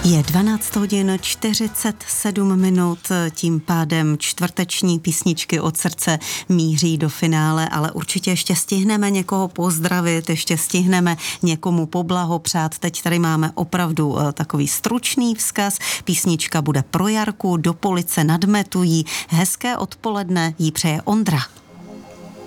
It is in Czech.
Je 12 hodin 47 minut, tím pádem čtvrteční písničky od srdce míří do finále, ale určitě ještě stihneme někoho pozdravit, ještě stihneme někomu poblahopřát. Teď tady máme opravdu takový stručný vzkaz. Písnička bude pro Jarku, do Police nad Metují. Hezké odpoledne jí přeje Ondra.